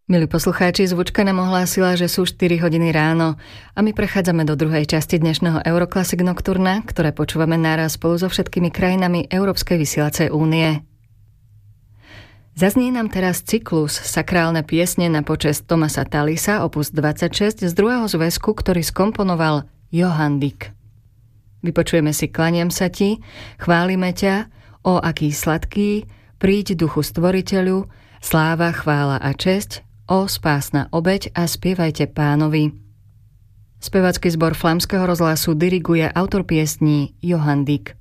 Milí poslucháči, zvučka nám ohlásila, že sú 4 hodiny ráno a my prechádzame do druhej časti dnešného Euroclassic Nocturna, ktoré počúvame naraz spolu so všetkými krajinami Európskej vysielacej únie. Zaznie nám teraz cyklus Sakrálne piesne na počesť Thomasa Tallisa opus 26 z druhého zväzku, ktorý skomponoval Johann Dyck. Vypočujeme si Klaniam sa ti, Chválime ťa, O aký sladký, Príď duchu stvoriteľu, Sláva, chvála a česť, O spásna obeť a Spievajte Pánovi. Spevacký zbor Flámskeho rozhlasu diriguje autor piesní Johann Dyck.